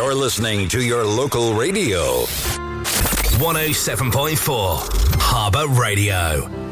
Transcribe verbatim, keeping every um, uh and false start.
You're listening to your local radio. one oh seven point four Harbour Radio.